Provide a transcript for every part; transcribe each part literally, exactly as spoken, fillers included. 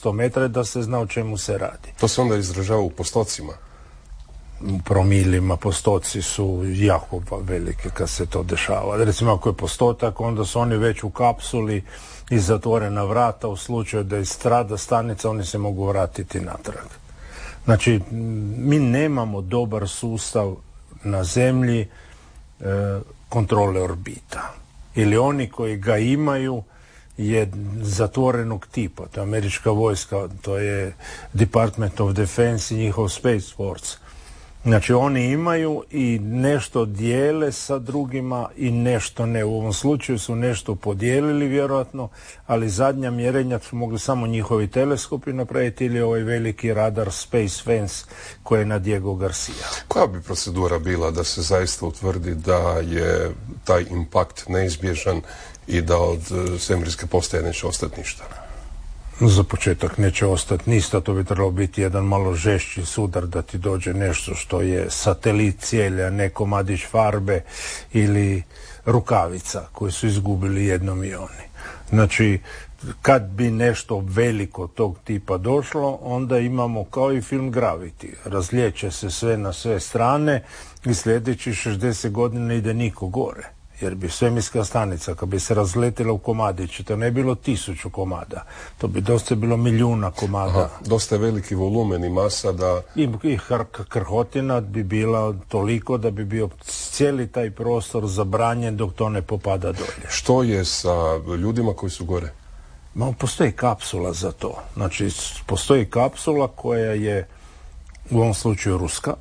sto metara da se zna o čemu se radi. To se onda izražava u postocima? Promilima, postoci su jako velike kad se to dešava. Recimo ako je postotak, onda su oni već u kapsuli i zatvorena vrata, u slučaju da istrada stanica oni se mogu vratiti natrag. Znači, mi nemamo dobar sustav na zemlji e, kontrole orbita. Ili oni koji ga imaju je zatvorenog tipa. To je američka vojska, to je Department of Defense i njihov Space Force. Znači oni imaju i nešto dijele sa drugima i nešto ne. U ovom slučaju su nešto podijelili vjerojatno, ali zadnja mjerenja su mogli samo njihovi teleskopi napraviti ili ovaj veliki radar Space Fence koji je na Diego Garcia. Koja bi procedura bila da se zaista utvrdi da je taj impakt neizbježan i da od svemirske postaje neće ostati ništa? Za početak neće ostati ništa, to bi trebalo biti jedan malo žešći sudar da ti dođe nešto što je satelit cijelja, ne komadić farbe ili rukavica koju su izgubili jednom i oni. Znači, kad bi nešto veliko tog tipa došlo, onda imamo kao i film Gravity. Razlijeće se sve na sve strane i sljedeći šezdeset godina ide niko gore. Jer bi svemirska stanica, kad bi se razletila u komadiće, to ne bilo tisuću komada, to bi dosta bilo milijuna komada. Aha, dosta je veliki volumen i masa da... I, i hr- krhotina bi bila toliko da bi bio cijeli taj prostor zabranjen dok to ne popada dolje. Što je sa ljudima koji su gore? Ma, postoji kapsula za to. Znači, postoji kapsula koja je u ovom slučaju ruska,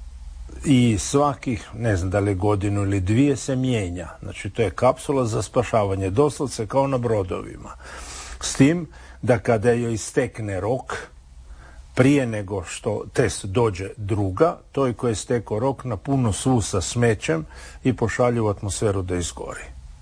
i svakih, ne znam da li godinu ili dvije se mijenja. Znači to je kapsula za spašavanje, doslovce kao na brodovima. S tim da kada joj istekne rok, prije nego što test dođe druga, toj koji je stekao rok napunu svu sa smećem i pošalju u atmosferu da izgori.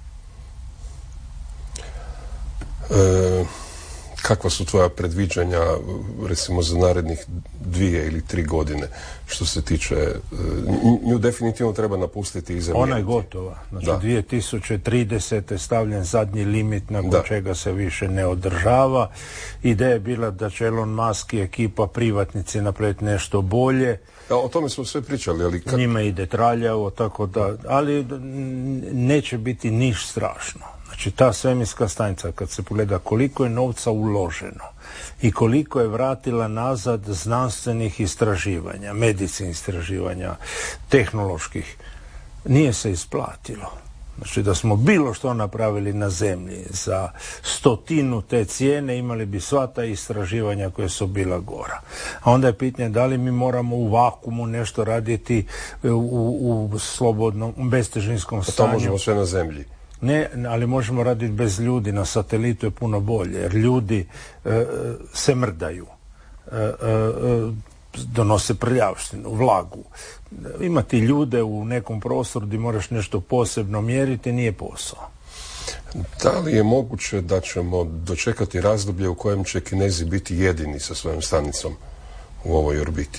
E, kakva su tvoja predviđanja recimo za narednih dvije ili tri godine što se tiče, nju definitivno treba napustiti i zamijeniti. Ona je gotova. Znači da. dvije tisuće tridesete je stavljen zadnji limit nakon da. čega se više ne održava. Ideja je bila da će Elon Musk i ekipa privatnici napraviti nešto bolje. Ja, o tome smo sve pričali, ali... Kak... Njima ide traljavo, tako da... Ali neće biti niš strašno. Znači ta svemirska stanica, kad se pogleda koliko je novca uloženo i koliko je vratila nazad znanstvenih istraživanja, medicinskih istraživanja, tehnoloških, nije se isplatilo. Znači da smo bilo što napravili na zemlji za stotinu te cijene, imali bi sva ta istraživanja koje su bila gora. A onda je pitanje da li mi moramo u vakumu nešto raditi u, u slobodnom, bestežinskom stanju. To možemo sve na zemlji. Ne, ali možemo raditi bez ljudi, na satelitu je puno bolje, jer ljudi e, se mrdaju, e, e, donose prljavštinu, vlagu. Imati ljude u nekom prostoru gdje moraš nešto posebno mjeriti, nije posao. Da li je moguće da ćemo dočekati razdoblje u kojem će Kinezi biti jedini sa svojom stanicom u ovoj orbiti?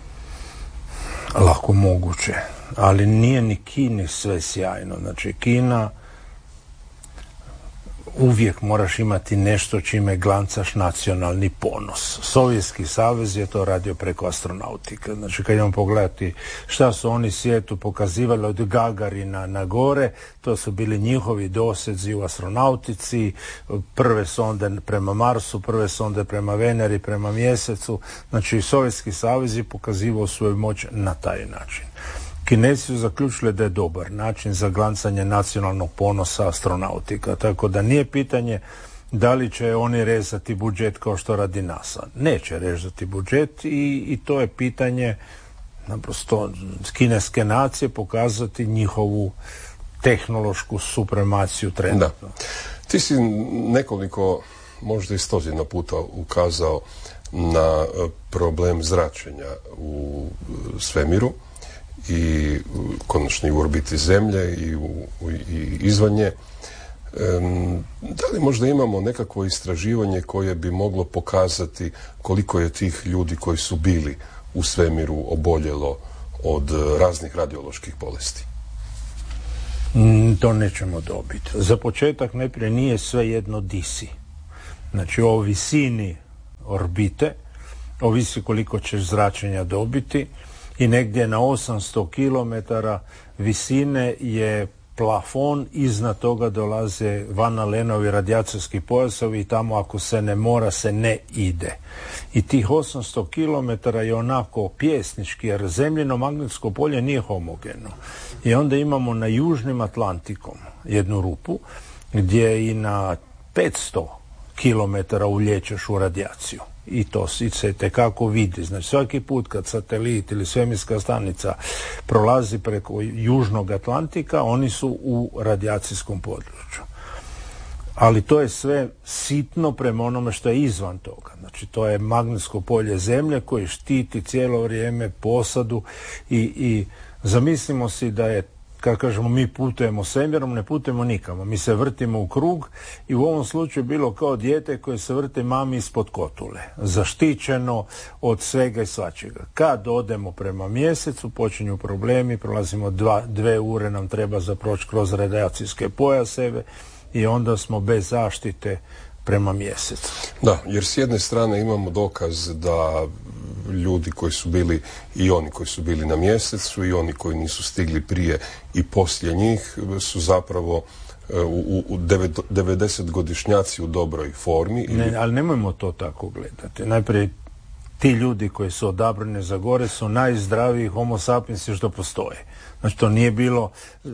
Lako moguće, ali nije ni Kini sve sjajno. Znači Kina, uvijek moraš imati nešto čime glancaš nacionalni ponos. Sovjetski savez je to radio preko astronautike. Znači kad idemo pogledati šta su oni svijetu pokazivali od Gagarina na gore, to su bili njihovi dosezi u astronautici, prve sonde prema Marsu, prve sonde prema Veneri, prema Mjesecu. Znači Sovjetski savez je pokazivao svoju moć na taj način. Kinezi su zaključili da je dobar način za glancanje nacionalnog ponosa astronautika, tako da nije pitanje da li će oni rezati budžet kao što radi NASA. Neće rezati budžet i, i to je pitanje naprosto kineske nacije pokazati njihovu tehnološku supremaciju trenutno. Da. Ti si nekoliko, možda i stotina puta ukazao na problem zračenja u svemiru i konačno i u orbiti Zemlje i, u, i izvan nje. Um, da li možda imamo nekakvo istraživanje koje bi moglo pokazati koliko je tih ljudi koji su bili u svemiru oboljelo od raznih radioloških bolesti? Mm, to nećemo dobiti. Za početak najprije nije sve jedno di si. Znači o visini orbite, ovisi koliko ćeš zračenja dobiti, i negdje na osamsto kilometara visine je plafon, iznad toga dolaze Van Alenovi radijacijski pojasovi i tamo ako se ne mora se ne ide. I tih osamsto kilometara je onako pjesnički, jer zemljino magnetsko polje nije homogeno. I onda imamo na južnim Atlantikom jednu rupu gdje i na petsto kilometara ulječeš u radijaciju. I to se tekako vidi. Znači svaki put kad satelit ili svemirska stanica prolazi preko južnog Atlantika, oni su u radijacijskom području. Ali to je sve sitno prema onome što je izvan toga. Znači to je magnetsko polje Zemlje koje štiti cijelo vrijeme posadu i, i zamislimo si da je, kad kažemo mi putujemo svemirom, ne putujemo nikamo. Mi se vrtimo u krug i u ovom slučaju bilo kao dijete koje se vrti mami ispod kotule. Zaštićeno od svega i svačega. Kad odemo prema mjesecu, počinju problemi, prolazimo dva, dve ure nam treba za proći kroz radijacijske pojaseve i onda smo bez zaštite prema mjesecu. Da, jer s jedne strane imamo dokaz da ljudi koji su bili, i oni koji su bili na mjesecu i oni koji nisu stigli prije i poslije njih, su zapravo u, u devedesetgodišnjaci u dobroj formi. Ili... Ne, ali nemojmo to tako gledati. Najprije, ti ljudi koji su odabrani za gore su najzdraviji homo sapiensi što postoje. Znači to nije bilo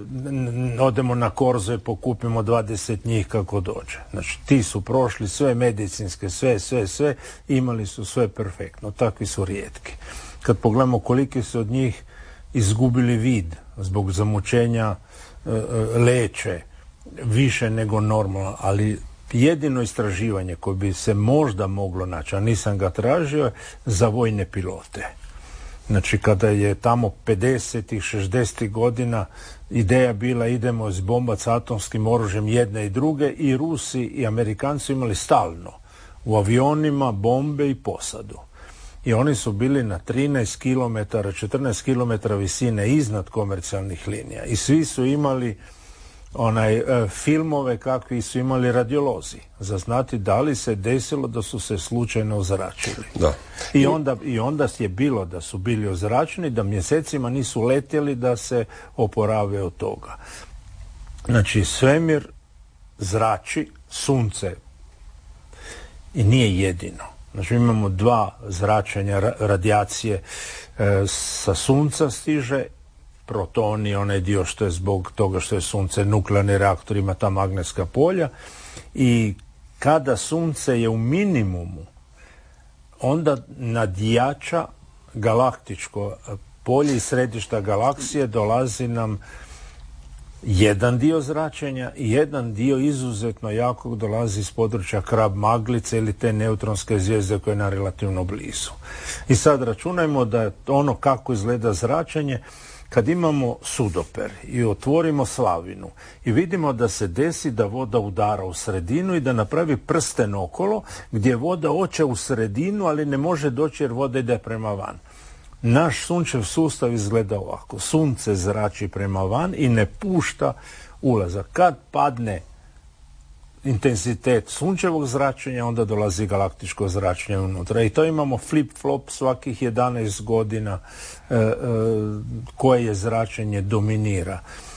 odemo na korzo i pokupimo dvadeset njih kako dođe. Znači ti su prošli sve medicinske, sve, sve, sve, imali su sve perfektno. Takvi su rijetki. Kad pogledamo koliki su od njih izgubili vid zbog zamućenja e, leće više nego normalno, ali jedino istraživanje koje bi se možda moglo naći, a nisam ga tražio, za vojne pilote. Znači kada je tamo pedesetih, šezdesetih godina ideja bila idemo zbombati s atomskim oružjem jedne i druge, i Rusi i Amerikanci imali stalno u avionima bombe i posadu. I oni su bili na trinaest kilometara, četrnaest kilometara visine iznad komercijalnih linija. I svi su imali onaj e, filmove kakvi su imali radiolozi za znati da li se desilo da su se slučajno ozračili. Da. I onda, i onda je bilo da su bili ozračeni, da mjesecima nisu letjeli da se oporave od toga. Znači svemir zrači, sunce i nije jedino. Znači imamo dva zračenja radijacije, e, sa sunca stiže protoni, onaj dio što je zbog toga što je sunce nuklearni reaktor, ima ta magnetska polja, i kada sunce je u minimumu, onda nadjača galaktičko polje i središta galaksije dolazi nam jedan dio zračenja i jedan dio izuzetno jakog dolazi iz područja Krab Maglice ili te neutronske zvijezde koje je na relativno blizu. I sad računajmo da ono kako izgleda zračenje, kad imamo sudoper i otvorimo slavinu i vidimo da se desi da voda udara u sredinu i da napravi prsten okolo gdje voda hoće u sredinu, ali ne može doći jer voda ide prema van. Naš sunčev sustav izgleda ovako. Sunce zrači prema van i ne pušta ulazak. Kad padne intenzitet sunčevog zračenja, onda dolazi galaktičko zračenje unutra. I to imamo flip-flop svakih jedanaest godina e, e, koje je zračenje dominira.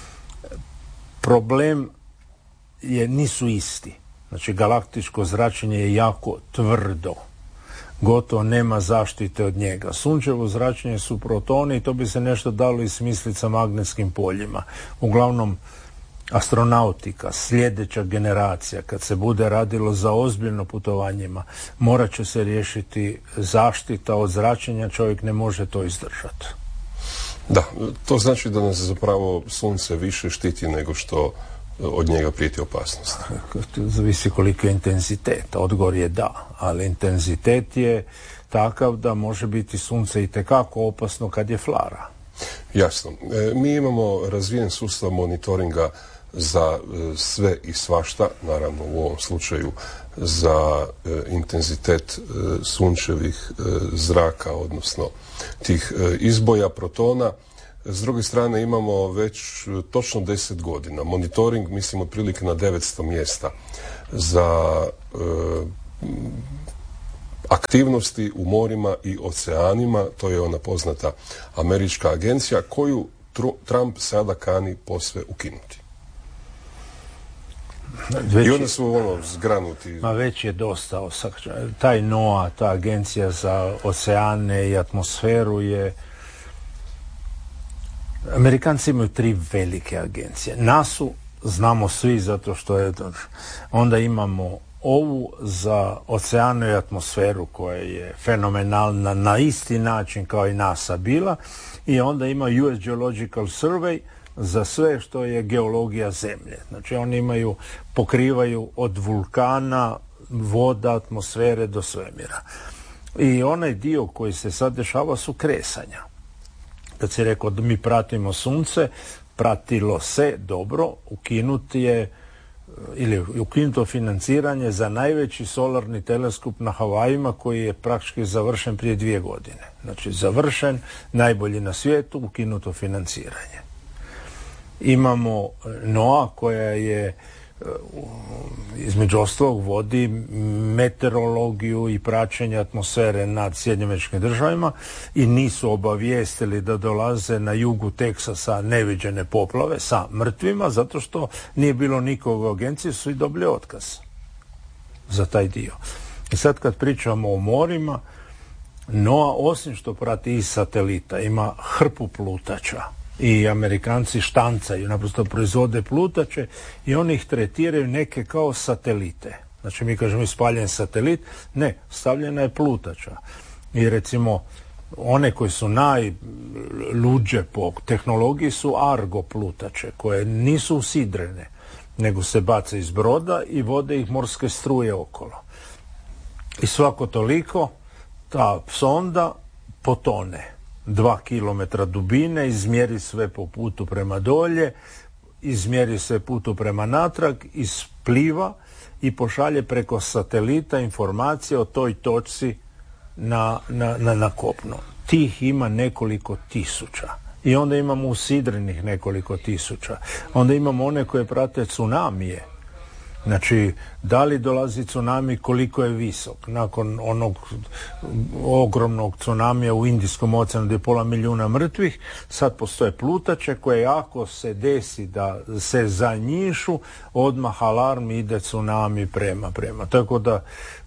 Problem je, nisu isti. Znači, galaktičko zračenje je jako tvrdo. Gotovo nema zaštite od njega. Sunčevo zračenje su protoni i to bi se nešto dalo i smisliti sa magnetskim poljima. Uglavnom, astronautika, sljedeća generacija, kad se bude radilo za ozbiljno putovanjima, morat će se riješiti zaštita od zračenja, čovjek ne može to izdržati. Da, to znači da nas zapravo sunce više štiti nego što od njega prijeti opasnost. Zavisi koliko je intenzitet. Odgovor je da, ali intenzitet je takav da može biti sunce itekako opasno kad je flara. Jasno. E, mi imamo razvijen sustav monitoringa za e, sve i svašta, naravno u ovom slučaju za e, intenzitet e, sunčevih e, zraka, odnosno tih e, izboja protona. S druge strane imamo već točno deset godina monitoring, mislim otprilike na devetsto mjesta za e, aktivnosti u morima i oceanima. To je ona poznata američka agencija koju Trump sada kani posve ukinuti. Već, I onda su ono zgranuti. Ma već je dosta. Taj NOAA, ta agencija za oceane i atmosferu je... Amerikanci imaju tri velike agencije. nasu znamo svi zato što je... Onda imamo ovu za oceanu i atmosferu koja je fenomenalna na isti način kao i NASA bila, i onda ima U S Geological Survey za sve što je geologija zemlje. Znači oni imaju, pokrivaju od vulkana, voda, atmosfere do svemira. I onaj dio koji se sad dešava su kresanja. Kad si rekao da mi pratimo sunce, pratilo se dobro, ukinuti je ili ukinuto financiranje za najveći solarni teleskop na Havajima koji je praktički završen prije dvije godine. Znači završen, najbolji na svijetu, ukinuto financiranje. Imamo NOAA koja je između ostalog vodi meteorologiju i praćenje atmosfere nad Sjedinjenim Američkim Državama i nisu obavijestili da dolaze na jugu Teksasa neviđene poplave sa mrtvima zato što nije bilo nikog u agenciji, su i dobili otkaz za taj dio. I sad kad pričamo o morima, NOAA osim što prati iz satelita ima hrpu plutača i Amerikanci štancaju, naprosto proizvode plutače i oni ih tretiraju neke kao satelite. Znači mi kažemo ispaljen satelit, ne, stavljena je plutača. I recimo one koji su najluđe po tehnologiji su Argo plutače, koje nisu usidrene, nego se bace iz broda i vode ih morske struje okolo. I svako toliko ta sonda potone. Dva kilometra dubine, izmjeri sve po putu prema dolje, izmjeri sve putu prema natrag, ispliva i pošalje preko satelita informacije o toj točci na, na, na, na kopno. Tih ima nekoliko tisuća. I onda imamo usidrenih nekoliko tisuća. Onda imamo one koje prate tsunamije. Znači, da li dolazi tsunami, koliko je visok? Nakon onog ogromnog tsunamija u Indijskom oceanu gdje je pola milijuna mrtvih, sad postoje plutače koje ako se desi da se zanjišu, odmah alarm ide tsunami prema prema. Tako da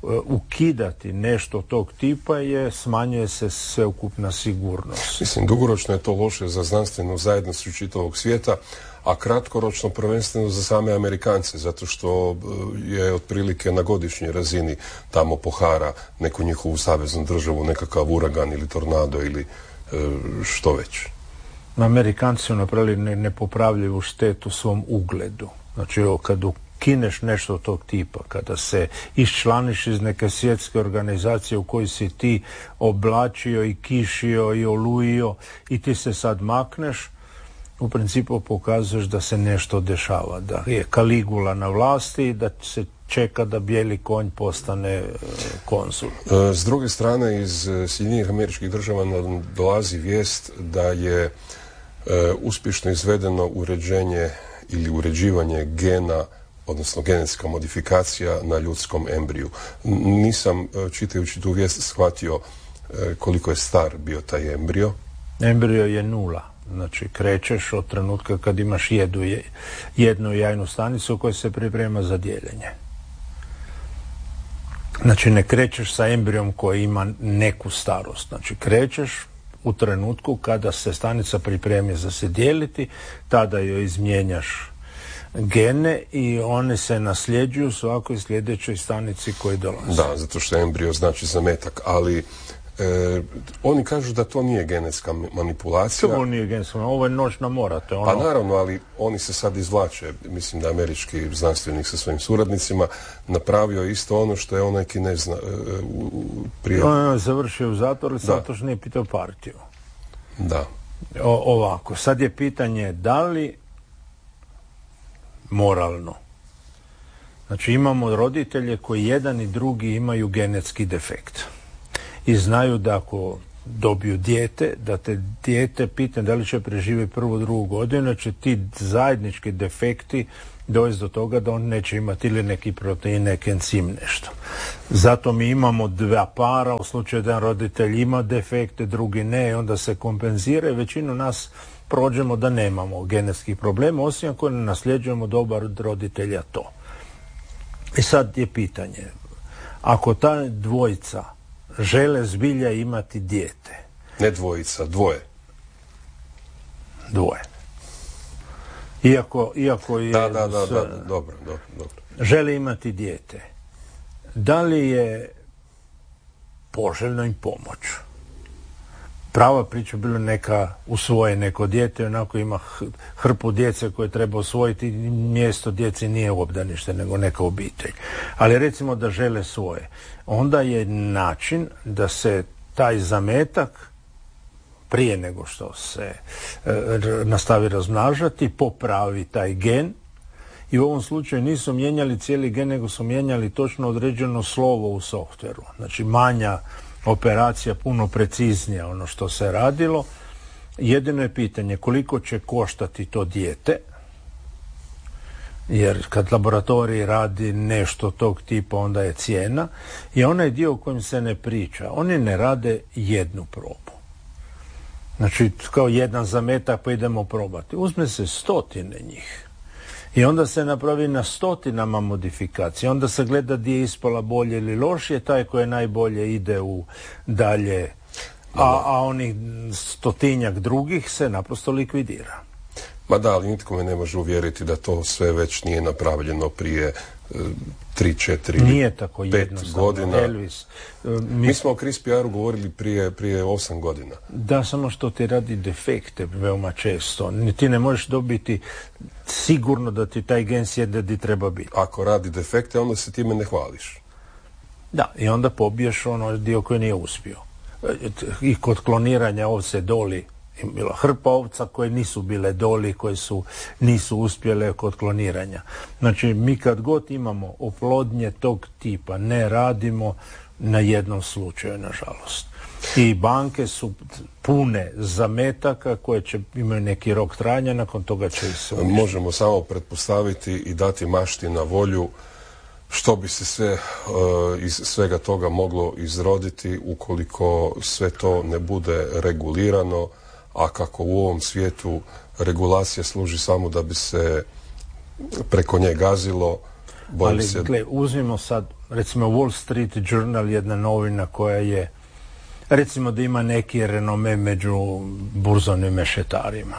ukidati nešto tog tipa je, smanjuje se sveukupna sigurnost. Mislim, dugoročno je to loše za znanstvenu zajednicu čitavog svijeta, a kratkoročno prvenstveno za same Amerikance, zato što je otprilike na godišnjoj razini tamo pohara neku njihovu saveznu državu, nekakav uragan ili tornado ili što već. Amerikanci su napravili nepopravljivu štetu svom ugledu. Znači, kad ukineš nešto tog tipa, kada se iščlaniš iz neke svjetske organizacije u kojoj si ti oblačio i kišio i olujio i ti se sad makneš, u principu pokazuješ da se nešto dešava, da je Kaligula na vlasti i da se čeka da bijeli konj postane konzul. S druge strane, iz Sjedinjenih Američkih Država nam dolazi vijest da je e, uspješno izvedeno uređenje ili uređivanje gena, odnosno genetska modifikacija na ljudskom embriju. Nisam, čitajući tu vijest, shvatio e, koliko je star bio taj embrio. Embrio je nula. Znači, krećeš od trenutka kad imaš jednu, jednu jajnu stanicu koja se priprema za dijeljenje. Znači, ne krećeš sa embrijom koji ima neku starost. Znači, krećeš u trenutku kada se stanica pripremi za se dijeliti, tada joj izmijenjaš gene i one se nasljeđuju svakoj sljedećoj stanici koji dolazi. Da, zato što embrio znači zametak, ali E, oni kažu da to nije genetska manipulacija. To nije genetska, ovo je noćna mora. To je ono... Pa naravno, ali oni se sad izvlače. Mislim da američki znanstvenik sa svojim suradnicima napravio isto ono što je onaj Kinez e, prije. On je završio u zatvoru zato što nije pitao partiju. Da. O, ovako, sad je pitanje da li moralno. Znači imamo roditelje koji jedan i drugi imaju genetski defekt. I znaju da ako dobiju dijete, da te dijete pitanje da li će preživjeti prvu, drugu godinu, će ti zajednički defekti dovesti do toga da on neće imati ili neki protein, neki encim, nešto. Zato mi imamo dva para, u slučaju da jedan roditelj ima defekte, drugi ne, i onda se kompenzira i većinu nas prođemo da nemamo genetskih problema, osim ako ne nasljeđujemo dobar od roditelja to. I sad je pitanje, ako ta dvojica žele zbilja imati dijete. Ne dvojica, dvoje. Dvoje. Iako, iako je... Da, da, da, da, dobro, dobro, dobro. Žele imati dijete. Da li je poželjno im pomoć? Prava priča bila neka usvoje neko dijete, onako ima hrpu djece koje treba usvojiti, mjesto djeci nije obdanište, nego neka obitelj. Ali recimo da žele svoje. Onda je način da se taj zametak, prije nego što se e, nastavi razmnažati, popravi taj gen. I u ovom slučaju nisu mijenjali cijeli gen, nego su mijenjali točno određeno slovo u softveru. Znači manja operacija, puno preciznija ono što se radilo. Jedino je pitanje koliko će koštati to dijete, jer kad laboratorij radi nešto tog tipa, onda je cijena. I onaj dio o kojem se ne priča, oni ne rade jednu probu. Znači, kao jedan zametak pa idemo probati. Uzme se stotine njih. I onda se napravi na stotinama modifikacija. Onda se gleda gdje je ispala bolje ili lošije. Taj koji je najbolje ide u dalje, a, a onih stotinjak drugih se naprosto likvidira. Ma da, ali nitko me ne može uvjeriti da to sve već nije napravljeno prije tri, četiri, nije tako pet godina. Elvis, mi, mi smo o CRISPR-u govorili prije, prije osam godina. Da, samo što ti radi defekte veoma često. Ti ne možeš dobiti sigurno da ti taj gen sjede di treba biti. Ako radi defekte, onda se time ne hvališ. Da, i onda pobiješ ono dio koji nije uspio. I kod kloniranja ovce Doli bila hrpa ovca koje nisu bile Doli, koje su, nisu uspjele kod kloniranja. Znači, mi kad god imamo oplodnje tog tipa, ne radimo na jednom slučaju, nažalost. I banke su pune zametaka koje će imaju neki rok trajanja, nakon toga će se uništiti. Možemo samo pretpostaviti i dati mašti na volju što bi se sve uh, iz svega toga moglo izroditi ukoliko sve to ne bude regulirano, a kako u ovom svijetu regulacija služi samo da bi se preko nje gazilo. Ali, se... gle, uzmimo sad, recimo Wall Street Journal, jedna novina koja je, recimo da ima neki renome među burzovnim mešetarima.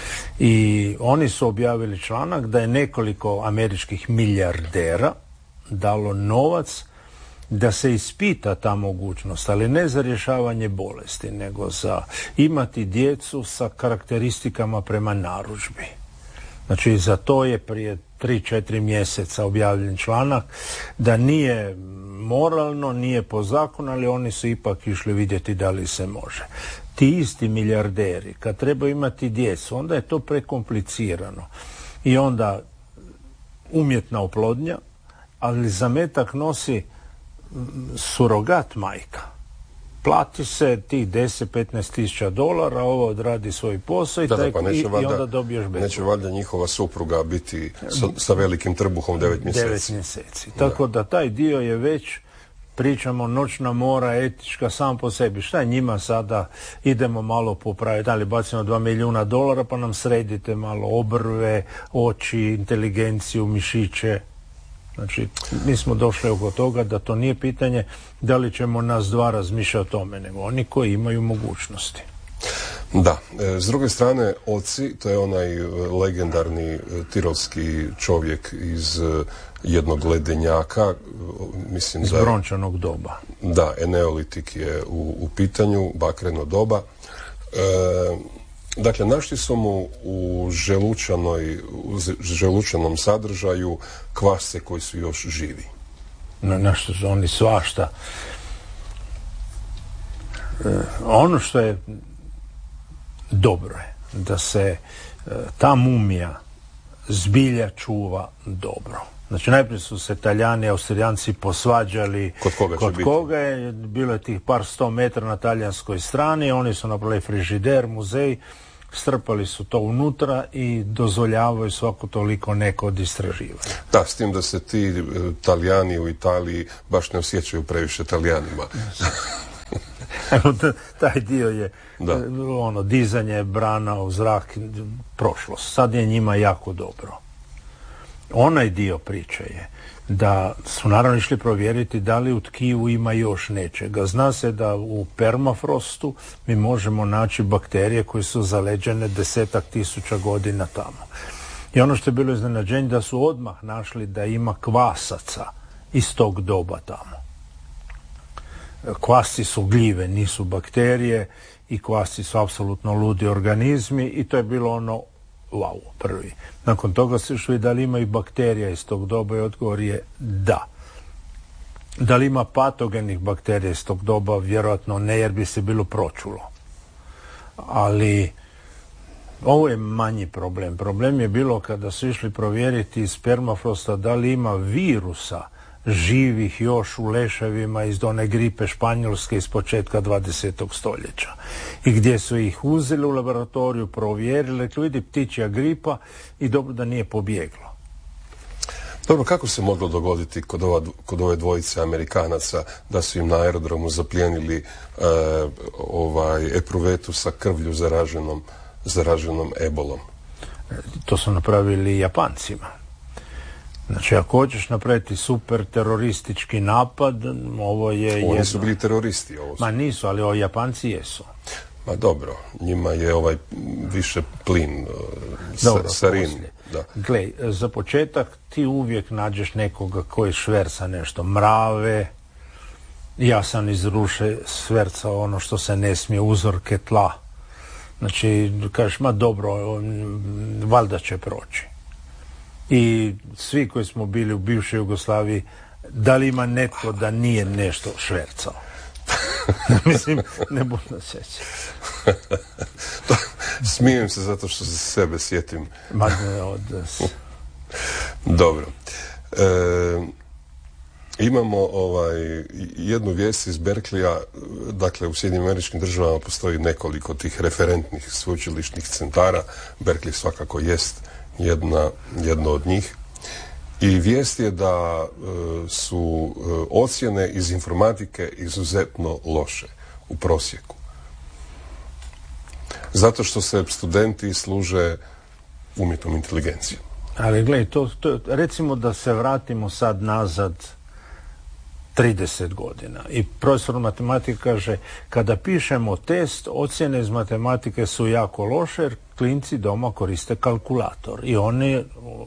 I oni su objavili članak da je nekoliko američkih milijardera dalo novac da se ispita ta mogućnost, ali ne za rješavanje bolesti, nego za imati djecu sa karakteristikama prema narudžbi. Znači, za to je prije tri četiri mjeseca objavljen članak da nije moralno, nije po zakonu, ali oni su ipak išli vidjeti da li se može. Ti isti milijarderi, kad treba imati djecu, onda je to prekomplicirano. I onda umjetna oplodnja, ali zametak nosi surogat majka. Plati se tih deset do petnaest tisuća dolara, ovo odradi svoj posao i, da, tek, da, pa i, valjda, i onda dobiješ besplatno. Neće valjda njihova supruga biti sa, sa velikim trbuhom devet mjeseci. Devet mjeseci. Tako da. da taj dio je već, pričamo, noćna mora, etička sam po sebi. Šta je njima sada, idemo malo popraviti, ali bacimo dva milijuna dolara pa nam sredite malo obrve, oči, inteligenciju, mišiće. Znači, mi smo došli oko toga da to nije pitanje da li ćemo nas dva razmišljati o tome, nego oni koji imaju mogućnosti. Da, s druge strane, oci, to je onaj legendarni tirolski čovjek iz jednog ledenjaka, mislim iz da... Iz brončanog doba. Da, eneolitik je u, u pitanju, bakreno doba. E, Dakle, našli su mu u želučanoj, u želučanom sadržaju kvasce koji su još živi. Na, našli su oni svašta. E, ono što je dobro je da se e, ta mumija zbilja čuva dobro. Znači najprije su se Talijani i Austrijanci posvađali kod koga, kod koga je, bilo je tih par sto metara na talijanskoj strani, oni su napravili frižider, muzej, strpali su to unutra i dozvoljavaju svako toliko neko od istraživanja. Da, s tim da se ti e, Talijani u Italiji baš ne osjećaju previše Talijanima. Evo, taj dio je da. ono, dizanje brana u zrak, prošlost. Sad je njima jako dobro. Onaj dio priče je da su naravno išli provjeriti da li u tkivu ima još nečega. Zna se da u permafrostu mi možemo naći bakterije koje su zaleđene desetak tisuća godina tamo. I ono što je bilo iznenađenje da su odmah našli da ima kvasaca iz tog doba tamo. Kvasci su gljive, nisu bakterije i kvasci su apsolutno ludi organizmi i to je bilo ono wow, prvi. Nakon toga se išli da li ima i bakterija iz tog doba i odgovor je da. Da li ima patogenih bakterija iz tog doba? Vjerojatno ne, jer bi se bilo pročulo. Ali ovo je manji problem. Problem je bilo kada su išli provjeriti iz permafrosta da li ima virusa živih još u leševima iz one gripe španjolske iz početka dvadesetog stoljeća. I gdje su ih uzeli u laboratoriju, provjerili, rekli vidi ptičja gripa i dobro da nije pobjeglo. Dobro, kako se moglo dogoditi kod, ova, kod ove dvojice Amerikanaca da su im na aerodromu zaplijenili e, ovaj epruvetu sa krvlju zaraženom, zaraženom ebolom? To su napravili Japancima. Znači, ako hoćeš napraviti super teroristički napad, ovo je Oni jedno... su bili teroristi. Ovo su. Ma nisu, ali ovo Japanci jesu. Ma dobro, njima je ovaj više plin, dobro, sarin. Da. Gle, za početak ti uvijek nađeš nekoga koji šverca nešto. Mrave, ja sam iz Ruše švercao ono što se ne smije, uzorke tla. Znači, kažeš, ma dobro, valjda će proći. I svi koji smo bili u bivšoj Jugoslaviji, da li ima netko da nije nešto švercao? Mislim, ne budno sjeća. Smijem se zato što se sebe sjetim. Ma ne, od... Dobro. E, imamo ovaj, jednu vijest iz Berkeleya. Dakle, u Sjedinjenim Američkim Državama postoji nekoliko tih referentnih sveučilišnih centara. Berkeley svakako jest jedna, jedno od njih. I vijest je da e, su e, ocjene iz informatike izuzetno loše u prosjeku. Zato što se studenti služe umjetnom inteligencijom. Ali gledaj, to, to, recimo da se vratimo sad nazad trideset godina i profesor matematike kaže kada pišemo test, ocjene iz matematike su jako loše jer klinci doma koriste kalkulator i oni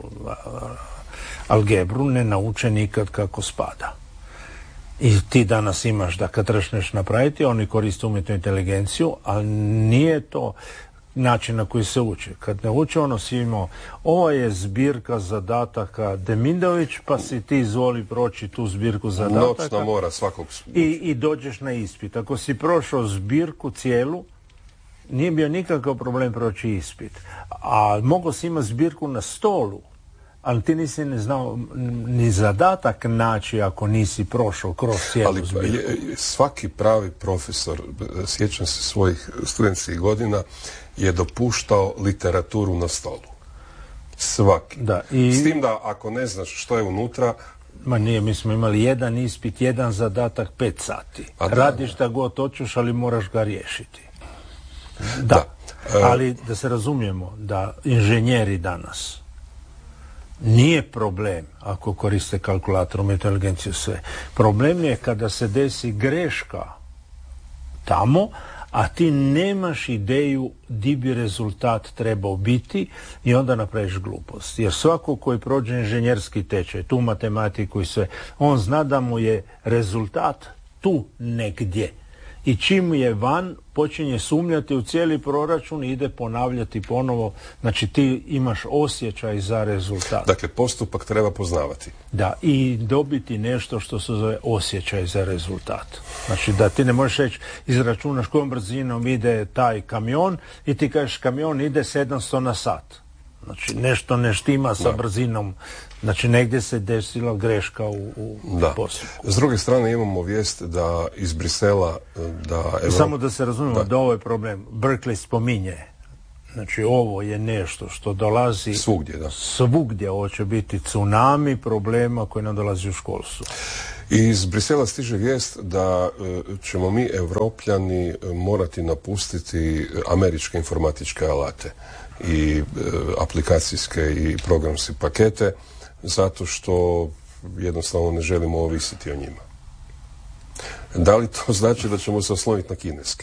algebru ne nauče nikad kako spada. I ti danas imaš da kad trešneš napraviti, oni koriste umjetnu inteligenciju, ali nije to način na koji se uči. Kad ne uče, ono si imao, ovo je zbirka zadataka Demindović, pa si ti izvoli proći tu zbirku zadataka. Noćna mora svakog. I, i dođeš na ispit. Ako si prošao zbirku cijelu, nije bio nikakav problem proći ispit. A mogao si imati zbirku na stolu, ali ti nisi ne znao ni zadatak naći ako nisi prošao kroz cijelu ali, zbirku. Je, svaki pravi profesor, sjećam se svojih studentskih godina, je dopuštao literaturu na stolu. Svaki. Da, i... S tim da ako ne znaš što je unutra... Ma nije, mi smo imali jedan ispit, jedan zadatak, pet sati. A da, radiš šta god hoćeš, ali moraš ga riješiti. Da, da. ali da se razumijemo, da inženjeri danas nije problem ako koriste kalkulator, umjetnu inteligenciju, sve. Problem je kada se desi greška tamo, a ti nemaš ideju di bi rezultat trebao biti i onda napraviš glupost. Jer svako koji prođe inženjerski tečaj, tu matematiku i sve, on zna da mu je rezultat tu negdje. I čim je van, počinje sumnjati u cijeli proračun i ide ponavljati ponovo. Znači ti imaš osjećaj za rezultat. Dakle, postupak treba poznavati. Da, i dobiti nešto što se zove osjećaj za rezultat. Znači da ti ne možeš reći, izračunaš kojom brzinom ide taj kamion i ti kažeš kamion ide sedamsto na sat. Znači, nešto ne štima sa da. brzinom. Znači, negdje se desila greška u, u postupku. S druge strane imamo vijest da iz Brisela da Evropa... Samo da se razumijemo da, da ovo je problem. Berkeley spominje. Znači, ovo je nešto što dolazi svugdje, da. Svugdje. Ovo će biti tsunami problema koji nam dolazi u školstvu. I iz Brisela stiže vijest da ćemo mi, Evropljani, morati napustiti američke informatičke alate i e, aplikacijske i programske pakete, zato što jednostavno ne želimo ovisiti o njima. Da li to znači da ćemo se osloniti na kineske?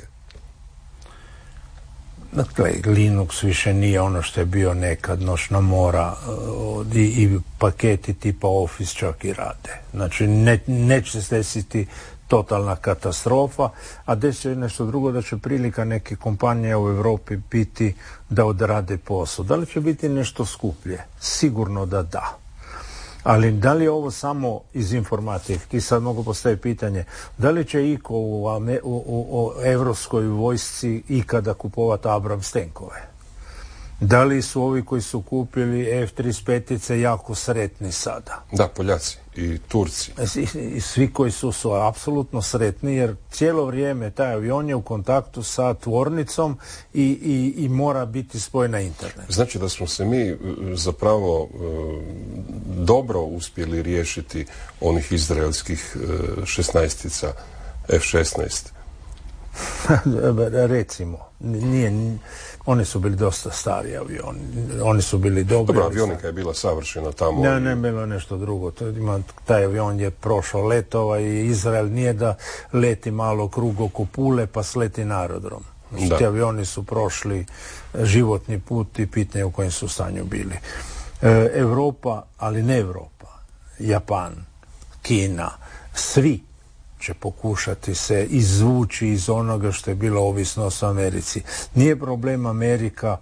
Dakle, Linux više nije ono što je bio nekad, noćna mora i, i paketi tipa Office čak i rade. Znači, ne, neće se desiti totalna katastrofa, a desit će nešto drugo, da će prilika neke kompanije u Europi biti da odrade posao. Da li će biti nešto skuplje? Sigurno da da. Ali da li je ovo samo iz informatike? Ti sad mogu postaviti pitanje, da li će iko u, u, u, u evropskoj vojsci ikada kupovati Abrams tenkove? Da li su ovi koji su kupili F trideset pet jako sretni sada? Da, Poljaci i Turci. I, i svi koji su su apsolutno sretni, jer cijelo vrijeme taj avion je u kontaktu sa tvornicom i, i, i mora biti spojen na internet. Znači da smo se mi zapravo e, dobro uspjeli riješiti onih izraelskih e, šesnaestica F šesnaest. Recimo, nije... Oni su bili dosta stari avioni. Oni su bili dobri. Dobro, avionika je bila savršena tamo. Ne, ne, bilo nešto drugo. Taj avion je prošao letova i Izrael nije da leti malo krug oko Pule pa sleti na aerodrom. Znači, ti avioni su prošli životni put i pitanje u kojem su stanju bili. E, Europa, ali ne Europa, Japan, Kina, svi će pokušati se izvući iz onoga što je bila ovisnost o Americi. Nije problem Amerika,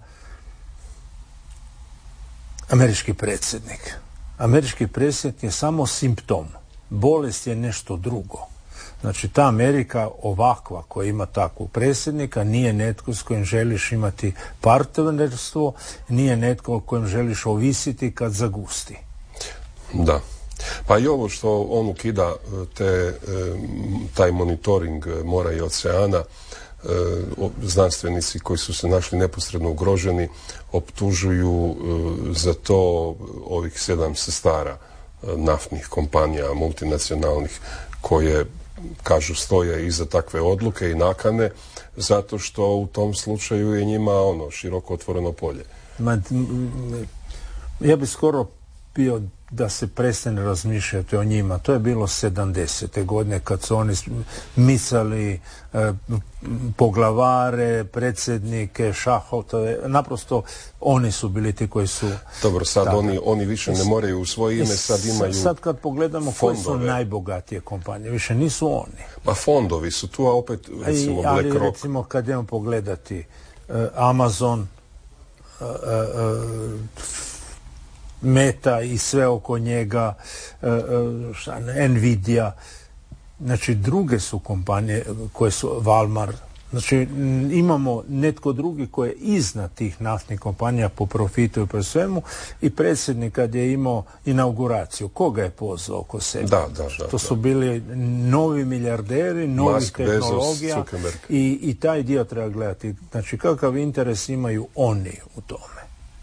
američki predsjednik. Američki predsjednik je samo simptom. Bolest je nešto drugo. Znači, ta Amerika ovakva koja ima takvog predsjednika nije netko s kojim želiš imati partnerstvo, nije netko kojim želiš ovisiti kad zagusti. Da. Pa i ovo što on ukida te, taj monitoring mora i oceana, znanstvenici koji su se našli neposredno ugroženi optužuju za to ovih sedam sestara naftnih kompanija multinacionalnih koje, kažu, stoje iza takve odluke i nakane, zato što u tom slučaju je njima ono široko otvoreno polje. Ma, ja bi skoro bio da se prestane razmišljati o njima. To je bilo sedamdesete godine kad su oni micali e, poglavare, predsjednike, šahotove. Naprosto oni su bili ti koji su... Dobro, sad oni, oni više ne moraju u svoje ime, sad imaju Sad kad pogledamo koje su najbogatije kompanije, više nisu oni. Pa fondovi su tu, a opet recimo I, ali, BlackRock. recimo kad idemo pogledati uh, Amazon, uh, uh, Meta i sve oko njega, šta, Nvidia, znači druge su kompanije koje su Walmart, znači imamo netko drugi koji je iznad tih naftnih kompanija po profitu i po svemu, i predsjednik kad je imao inauguraciju, koga je pozvao oko sebe? Da, da, da, to su bili novi milijarderi, novih Musk, tehnologija, Bezos, i, i taj dio treba gledati. Znači kakav interes imaju oni u tome.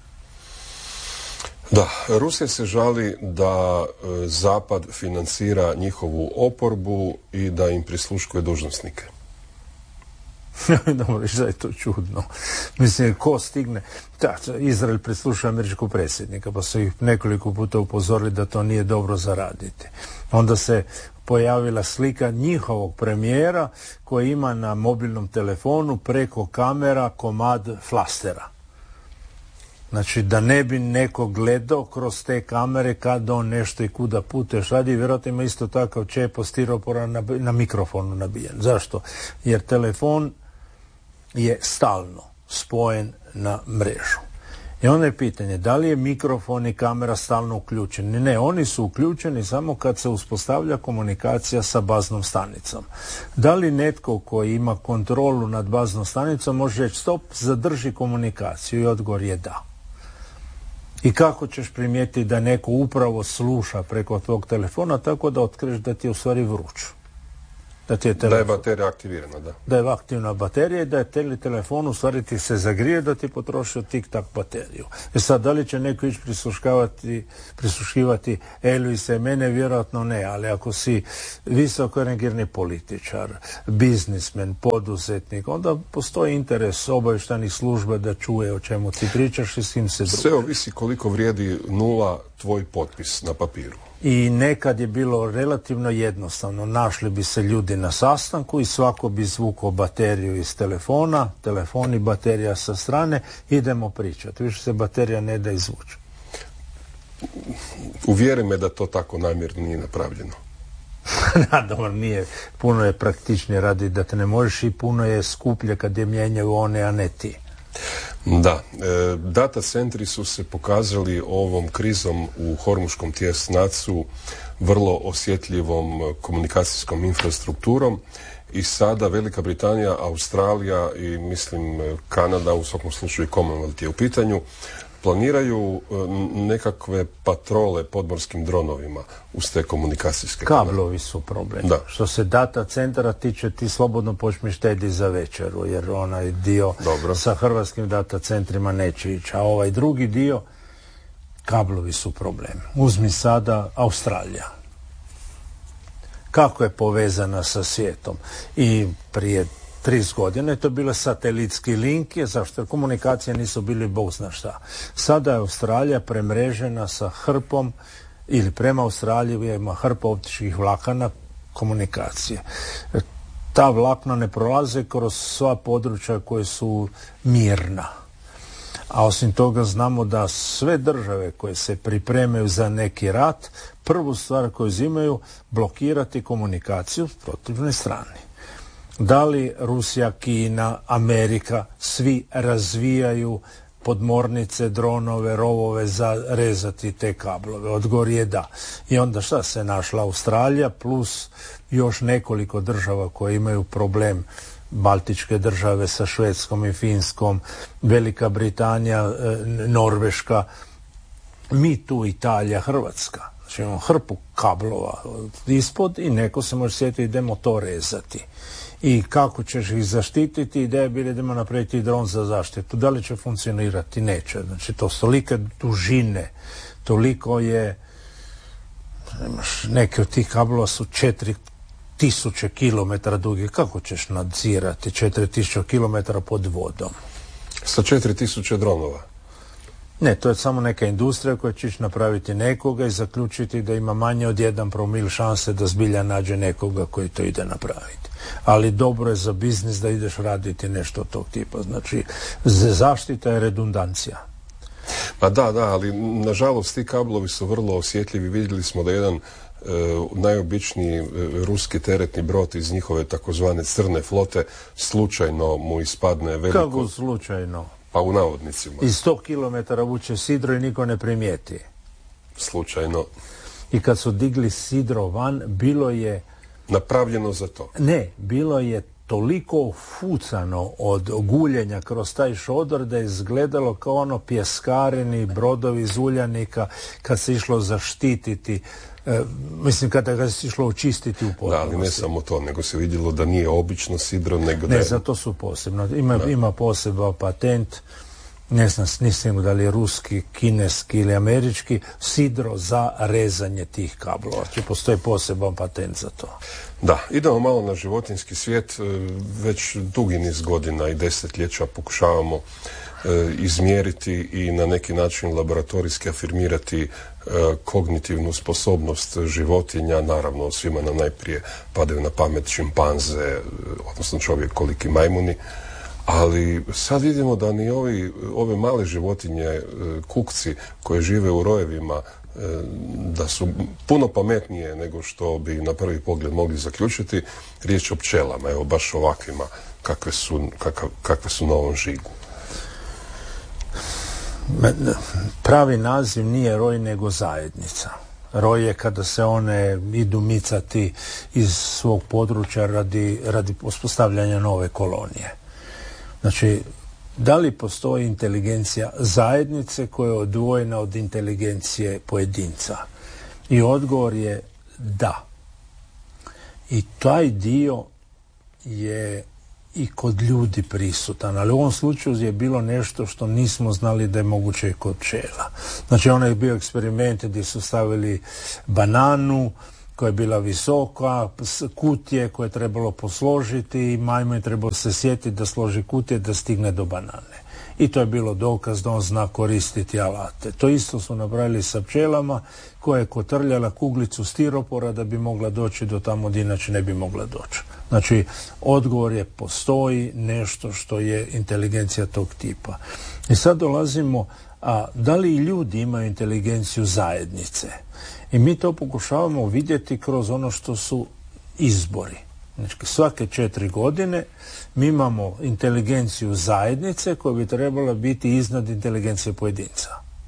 Da, Rusija se žali da e, Zapad financira njihovu oporbu i da im prisluškuje dužnosnike. Dobro, što je to čudno. Mislim, ko stigne... Da, Izrael prislušuje američkog predsjednika, pa su ih nekoliko puta upozorili da to nije dobro zaraditi. Onda se pojavila slika njihovog premijera koji ima na mobilnom telefonu preko kamera komad flastera. Znači, da ne bi neko gledao kroz te kamere kad on nešto i kuda puteš radi, vjerojatno ima isto takav čepo stiropora na, na mikrofonu nabijen. Zašto? Jer telefon je stalno spojen na mrežu. I onda je pitanje, da li je mikrofon i kamera stalno uključeni? Ne, oni su uključeni samo kad se uspostavlja komunikacija sa baznom stanicom. Da li netko koji ima kontrolu nad baznom stanicom može reći stop, zadrži komunikaciju? I odgovor je da. I kako ćeš primijetiti da neko upravo sluša preko tvog telefona tako da otkriješ da ti je u stvari vruć. Da, ti je, da je baterija aktivirana, da. Da je aktivna baterija i da je tele, telefon u stvari ti se zagrije da ti potrošio tik-tak bateriju. E sad, da li će neko ići prisluškivati, prisluškivati Elvisa i mene? Vjerojatno ne, ali ako si visokorangirni političar, biznismen, poduzetnik, onda postoji interes obavještajnih služba da čuje o čemu ti pričaš i s kim se družiš. Sve ovisi koliko vrijedi nula tvoj potpis na papiru. I nekad je bilo relativno jednostavno. Našli bi se ljudi na sastanku i svako bi zvukao bateriju iz telefona, telefon i baterija sa strane, idemo pričati. Više se baterija ne da izvući. Uvjeri me da to tako namjerno nije napravljeno. Dobro, nije. Puno je praktičnije radi da te ne možeš i puno je skuplje kad je mijenjaju one, a ne ti. Da, e, data centri su se pokazali ovom krizom u Hormuškom tjesnacu vrlo osjetljivom komunikacijskom infrastrukturom i sada Velika Britanija, Australija i mislim Kanada, u svakom slučaju i Commonwealth je u pitanju, planiraju nekakve patrole podmorskim dronovima uz te komunikacijske kablovi su problem. Da. Što se data centara tiče, ti slobodno počmi štedi za večeru, jer onaj dio Dobro. sa hrvatskim data centrima neće ići. A ovaj drugi dio, kablovi su problem. Uzmi sada Australija. Kako je povezana sa svijetom? I prije trideset godina je to bilo satelitski link, zašto? Jer komunikacije nisu bili bog zna šta. Sada je Australija premrežena sa hrpom, ili prema Australiji ima hrpa optičkih vlakana komunikacije. Ta vlakna ne prolaze kroz sva područja koje su mirna. A osim toga znamo da sve države koje se pripremaju za neki rat, prvu stvar koju uzimaju, blokirati komunikaciju s protivne strane. Da li Rusija, Kina, Amerika, svi razvijaju podmornice, dronove, rovove za rezati te kablove? Odgovor je da. I onda šta se našla Australija plus još nekoliko država koje imaju problem, Baltičke države sa Švedskom i Finskom, Velika Britanija, Norveška, mi tu Italija, Hrvatska. Znači imamo hrpu kablova ispod i neko se može sjetiti idemo to rezati. I kako ćeš ih zaštititi? Ideja je bila idemo napraviti dron za zaštitu. Da li će funkcionirati? Neće. Znači to su tolike dužine, toliko je, neke od tih kablova su četiri tisuće kilometara dugi. Kako ćeš nadzirati četiri tisuće kilometara pod vodom? Sa četiri tisuće dronova? Ne, to je samo neka industrija koja će napraviti nekoga i zaključiti da ima manje od jedan promil šanse da zbilja nađe nekoga koji to ide napraviti. Ali dobro je za biznis da ideš raditi nešto od tog tipa. Znači, zaštita je redundancija. Pa da, da, ali nažalost ti kablovi su vrlo osjetljivi. Vidjeli smo da jedan e, najobičniji e, ruski teretni brod iz njihove takozvane crne flote slučajno mu ispadne veliko... Kako slučajno? Pa u navodnicima. I sto kilometara vuče sidro i niko ne primijeti. Slučajno. I kad su digli sidro van, bilo je... Napravljeno za to. Ne, bilo je toliko fucano od guljenja kroz taj šodor da je izgledalo kao ono pjeskareni brodovi iz uljanika kad se išlo zaštititi, e, mislim kada ga se išlo očistiti u potpunosti. Da, ali ne samo to, nego se vidjelo da nije obično sidro, nego da Ne, je... zato su posebno. Ima, ima poseban patent, ne znam, nisam da li je ruski, kineski ili američki, sidro za rezanje tih kablova. Znači, postoji poseban patent za to. Da, idemo malo na životinjski svijet. Već dugi niz godina i desetljeća pokušavamo e, izmjeriti i na neki način laboratorijski afirmirati e, kognitivnu sposobnost životinja. Naravno, svima nam najprije padaju na pamet šimpanze, odnosno čovjek koliki majmuni. Ali sad vidimo da ni ovi, ove male životinje, kukci koje žive u rojevima, da su puno pametnije nego što bi na prvi pogled mogli zaključiti. Riječ o pčelama, evo baš ovakvima kakve su, kakav, kakve su na ovom žigu. Pravi naziv nije roj nego zajednica. Roj je kada se one idu micati iz svog područja radi, radi uspostavljanja nove kolonije. Znači, da li postoji inteligencija zajednice koja je odvojena od inteligencije pojedinca? I odgovor je da. I taj dio je i kod ljudi prisutan, ali u ovom slučaju je bilo nešto što nismo znali da je moguće i kod pčela. Znači, ono je bio eksperiment gdje su stavili bananu koja je bila visoka, kutije koje je trebalo posložiti i majmun je trebalo se sjetiti da složi kutije da stigne do banane. I to je bilo dokaz da on zna koristiti alate. To isto su napravili sa pčelama koja je kotrljala kuglicu stiropora da bi mogla doći do tamo gdje inače ne bi mogla doći. Znači, odgovor je postoji nešto što je inteligencija tog tipa. I sad dolazimo, a da li i ljudi imaju inteligenciju zajednice? I mi to pokušavamo vidjeti kroz ono što su izbori. Znači, svake četiri godine mi imamo inteligenciju zajednice koja bi trebala biti iznad inteligencije pojedinca.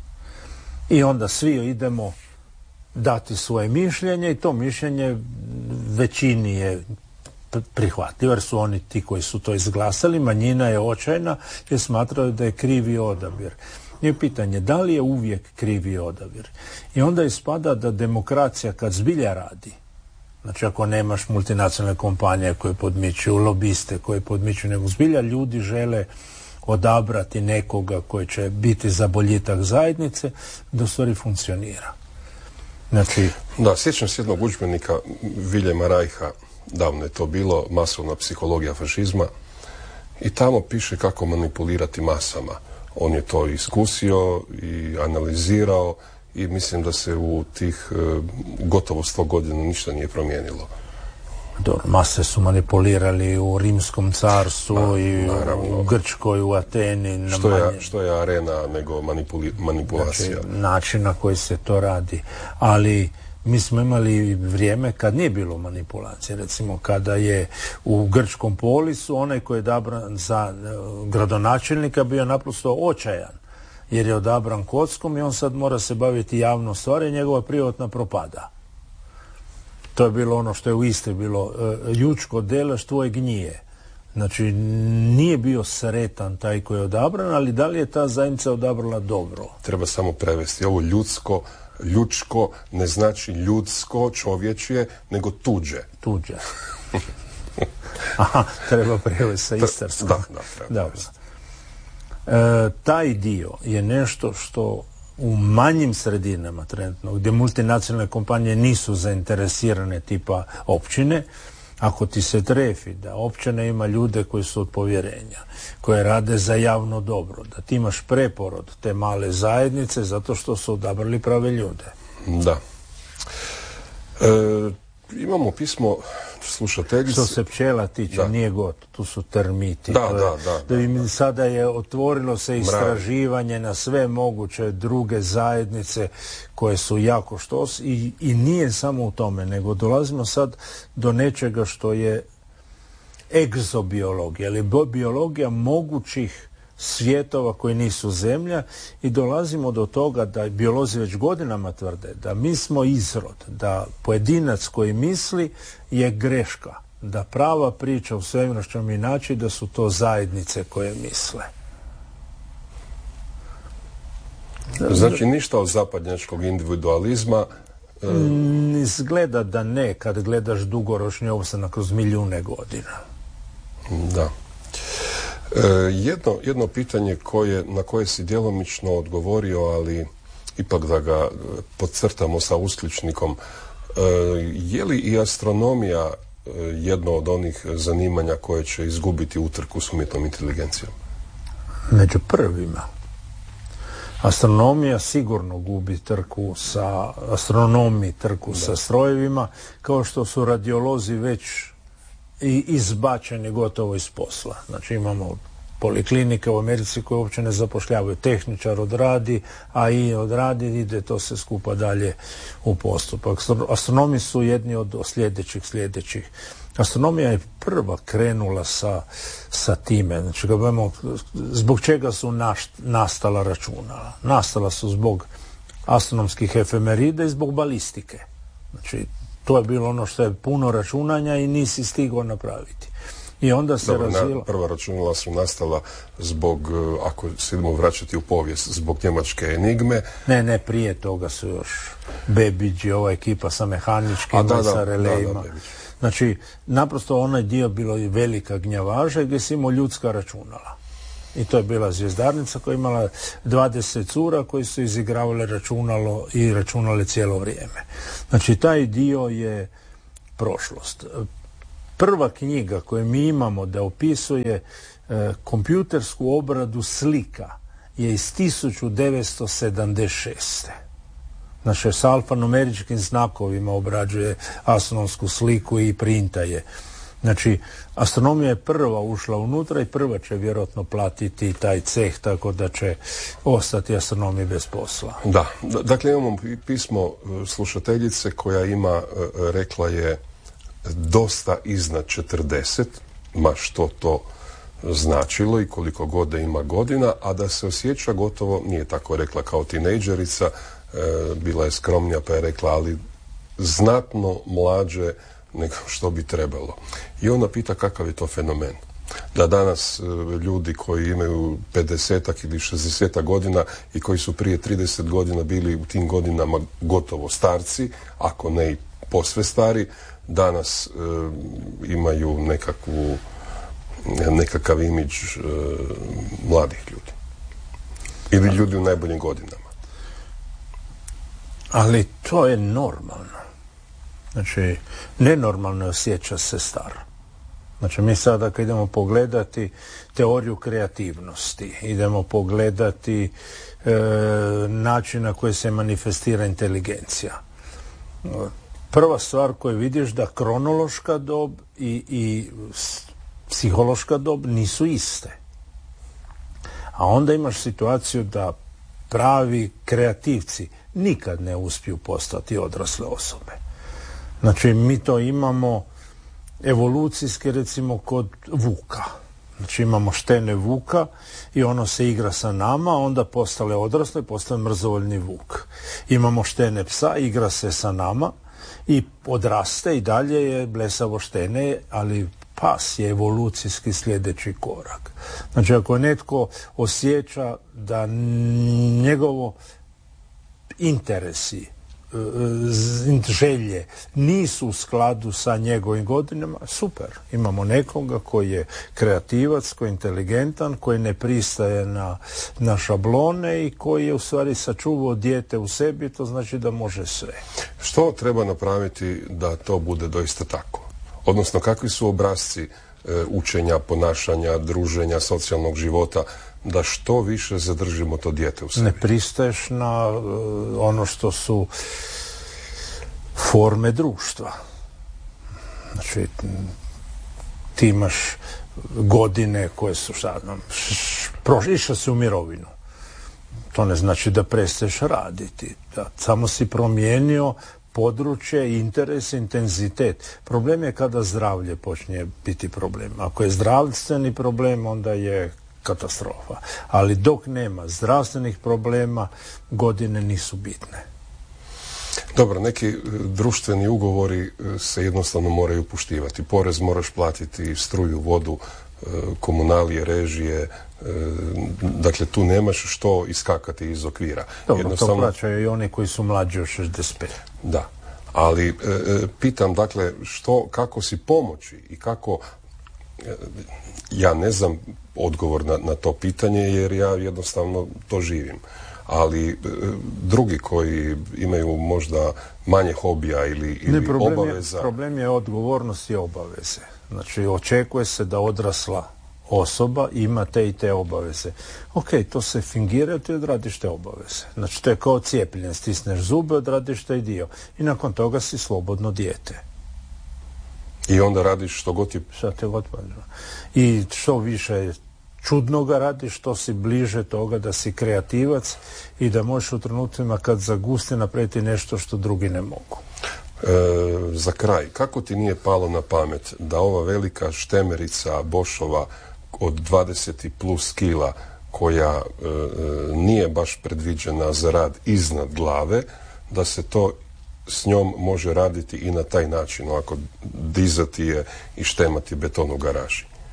I onda svi idemo dati svoje mišljenje i to mišljenje većini je prihvatljivo jer su oni ti koji su to izglasali, manjina je očajna jer smatraju da je krivi odabir. Je pitanje da li je uvijek krivi odabir. I onda ispada da demokracija kad zbilja radi, znači ako nemaš multinacionalne kompanije koje podmičuju, lobiste koje podmičuju, nego zbilja ljudi žele odabrati nekoga koji će biti za boljitak zajednice, da stvari funkcionira. Znači... Da, sjećam se jednog udžbenika Viljema Rajha, davno je to bilo, masovna psihologija fašizma, i tamo piše kako manipulirati masama. On je to iskusio i analizirao i mislim da se u tih e, gotovo sto godina ništa nije promijenilo. Dobro, mase su manipulirali u Rimskom carstvu Ma, i naravno, u Grčkoj, u Ateni. Na što, je, što je arena nego manipuli, manipulacija? Znači, način na koji se to radi. Ali mi smo imali vrijeme kad nije bilo manipulacije. Recimo kada je u Grčkom polisu onaj koji je odabran za gradonačelnika bio naprosto očajan jer je odabran kockom i on sad mora se baviti javnom stvari i njegova privatna propada. To je bilo ono što je u Istri bilo ljučko delaš tvoje gnije. Znači nije bio sretan taj koji je odabran, ali da li je ta zajednica odabrala dobro? Treba samo prevesti ovo ljudsko. Ljudsko ne znači ljudsko, čovječje, nego tuđe. Tuđe. Aha, treba prevesti sa istarskog. Da, da, treba e, taj dio je nešto što u manjim sredinama trenutno, gdje multinacionalne kompanije nisu zainteresirane tipa općine, ako ti se trefi da općina ima ljude koji su od povjerenja, koje rade za javno dobro, da ti imaš preporod te male zajednice zato što su odabrali prave ljude. Da. E, imamo pismo slušateljice. Što se pčela tiče, da. Nije gotovo, tu su termiti. Da, da, da, da, da, da. Sada je otvorilo se istraživanje na sve moguće druge zajednice koje su jako štos i, i nije samo u tome, nego dolazimo sad do nečega što je egzobiologija, ili biologija mogućih svjetova koji nisu zemlja i dolazimo do toga da biolozi već godinama tvrde da mi smo izrod, da pojedinac koji misli je greška, da prava priča u svemu što mi naći da su to zajednice koje misle. Znači ništa od zapadnjačkog individualizma? Mm, izgleda da ne kad gledaš dugoročni opstanak kroz milijune godina. Da. E, jedno, jedno pitanje koje, na koje si djelomično odgovorio, ali ipak da ga podcrtamo sa uskličnikom. E, je li i astronomija e, jedno od onih zanimanja koje će izgubiti utrku s umjetnom inteligencijom? Među prvima. Astronomija sigurno gubi trku sa astronomi trku da. sa strojevima, kao što su radiolozi već i izbačeni gotovo iz posla. Znači imamo poliklinike u Americi koje uopće ne zapošljavaju. Tehničar odradi, a i odradi, ide to se skupa dalje u postupak. Astronomi su jedni od sljedećih sljedećih. Astronomija je prva krenula sa, sa time. Znači, gledamo, zbog čega su naš, nastala računala? Nastala su zbog astronomskih efemerida i zbog balistike. Znači, to je bilo ono što je puno računanja i nisi stigao napraviti. I onda se Dobro, razvila... na, prva računala su nastala zbog, ako se idemo vraćati u povijest, zbog njemačke enigme. Ne, ne, prije toga su još Babbage i ova ekipa sa mehaničkim i sa relejima. Znači, naprosto onaj dio bilo i velika gnjavaža gdje si imao ljudska računala. I to je bila zvjezdarnica koja je imala dvadeset cura koji su izigravale računalo i računale cijelo vrijeme. Znači, taj dio je prošlost. Prva knjiga koju mi imamo da opisuje e, kompjutersku obradu slika je iz tisuću devetsto sedamdeset šeste. Znači, s alfanumeričkim znakovima obrađuje astronomsku sliku i printa je. Znači, astronomija je prva ušla unutra i prva će vjerojatno platiti taj ceh, tako da će ostati astronomi bez posla. Da, dakle imamo pismo slušateljice koja ima, rekla je, dosta iznad četrdeset, ma što to značilo i koliko god da ima godina, a da se osjeća gotovo, nije tako rekla kao tinejdžerica, e, bila je skromnija pa je rekla, ali znatno mlađe nego što bi trebalo. I ona pita kakav je to fenomen. Da danas e, ljudi koji imaju pedesetak ili šezdesetak godina i koji su prije trideset godina bili u tim godinama gotovo starci, ako ne i posve stari, danas e, imaju nekakvu, nekakav imidž e, mladih ljudi. Ili ljudi u najboljim godinama. Ali to je normalno. Znači, nenormalno osjeća se star. Znači, mi sada kad idemo pogledati teoriju kreativnosti, idemo pogledati e, način na koji se manifestira inteligencija. Prva stvar koju vidiš da kronološka dob i, i psihološka dob nisu iste. A onda imaš situaciju da pravi kreativci nikad ne uspiju postati odrasle osobe. Znači, mi to imamo evolucijski, recimo, kod vuka. Znači, imamo štene vuka i ono se igra sa nama, onda postale odrasle, postane mrzovoljni vuk. Imamo štene psa, igra se sa nama i odraste i dalje je blesavo štene, ali pas je evolucijski sljedeći korak. Znači, ako netko osjeća da njegovo interesi, želje nisu u skladu sa njegovim godinama, super. Imamo nekoga koji je kreativac, koji je inteligentan, koji ne pristaje na, na šablone i koji je u stvari sačuvao dijete u sebi, to znači da može sve. Što treba napraviti da to bude doista tako? Odnosno, kakvi su obrasci e, učenja, ponašanja, druženja, socijalnog života, da što više zadržimo to dijete u sebi? Ne pristaješ na uh, ono što su forme društva. Znači, ti imaš godine koje su, šta znam, išao si u mirovinu. To ne znači da prestaješ raditi. Da, samo si promijenio područje, interes, intenzitet. Problem je kada zdravlje počne biti problem. Ako je zdravstveni problem, onda je katastrofa. Ali dok nema zdravstvenih problema, godine nisu bitne. Dobro, neki društveni ugovori se jednostavno moraju poštivati. Porez moraš platiti, struju, vodu, komunalije, režije, dakle tu nemaš što iskakati iz okvira. Dobro, jednostavno... to plaćaju i oni koji su mlađi od šezdeset pet. Da, ali e, pitam, dakle, što, kako si pomoći i kako, e, ja ne znam odgovor na, na to pitanje jer ja jednostavno to živim. Ali e, drugi koji imaju možda manje hobija ili, ili ne, problem obaveza... Je, problem je odgovornost i obaveze. Znači, očekuje se da odrasla osoba ima te i te obaveze. Ok, to se fingira, ti odradiš te obaveze. Znači, to je kao cijepljenje. Stisneš zube, odradiš taj dio. I nakon toga si slobodno dijete. I onda radiš što god ti... Šta te god pađa. I što više čudnoga radiš, što si bliže toga da si kreativac i da možeš u trenucima kad zagusti napraviti nešto što drugi ne mogu. E, za kraj, kako ti nije palo na pamet da ova velika štemerica Boschova od dvadeset plus kila koja e, nije baš predviđena za rad iznad glave, da se to s njom može raditi i na taj način, ovako dizati je i štemati beton u garaži?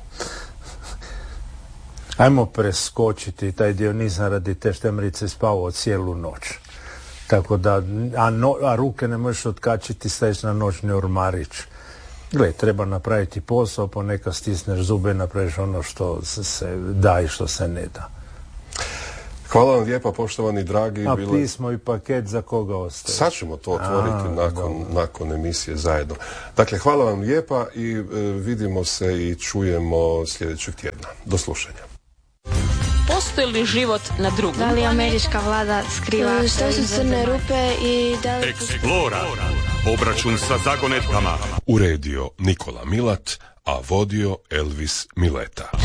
Ajmo preskočiti taj dio, nisam radi te štemrice spavao cijelu noć. Tako da, a, no, a ruke ne možeš otkačiti, staješ na noćni ormarić. Gle, treba napraviti posao, ponekad stisneš zube, napraviš ono što se da i što se ne da. Hvala vam lijepa, poštovani dragi. A bile... pismo i paket za koga ostaje? Sad ćemo to otvoriti A, nakon, nakon emisije zajedno. Dakle, hvala vam lijepa i e, vidimo se i čujemo sljedećeg tjedna. Do slušanja. Postoji li život na drugom? Da li američka vlada skriva što su crne rupe i da li... Eksplora. Obračun sa zagonetkama. Uredio Nikola Milat, a vodio Elvis Mileta.